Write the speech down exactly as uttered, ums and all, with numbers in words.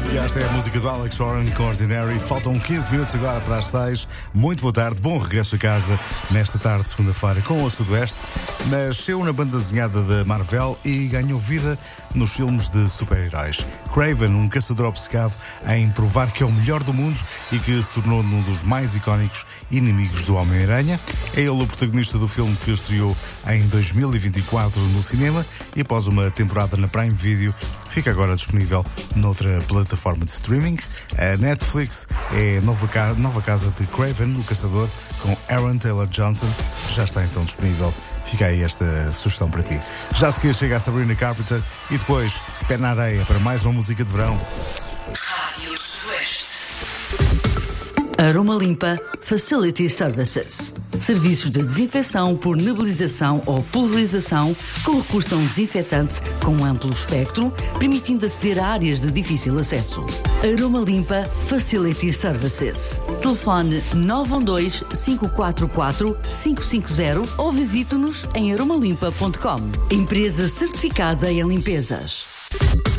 E esta é a música do Alex Warren com Ordinary. Faltam quinze minutos agora para as seis. Muito boa tarde, bom regresso a casa nesta tarde de segunda-feira com o Sudoeste. Nasceu na banda desenhada da Marvel e ganhou vida nos filmes de super-heróis. Kraven, um caçador obcecado em provar que é o melhor do mundo e que se tornou um dos mais icónicos inimigos do Homem-Aranha. É ele o protagonista do filme que estreou em dois mil e vinte e quatro no cinema e após uma temporada na Prime Video fica agora disponível noutra plataforma de streaming. A Netflix é a nova, ca- nova casa de Kraven, o caçador, com Aaron Taylor-Johnson. Já está então disponível. Fica aí esta sugestão para ti. Já a seguir chega a Sabrina Carpenter e depois Pé na Areia para mais uma música de verão. Rádio Sudoeste. Aroma Limpa Facility Services. Serviços de desinfecção por nebulização ou pulverização com recurso a um desinfetante com um amplo espectro, permitindo aceder a áreas de difícil acesso. Aroma Limpa Facility Services. Telefone nove um dois, cinco quatro quatro, cinco cinco zero ou visite-nos em aromalimpa ponto com. Empresa certificada em limpezas.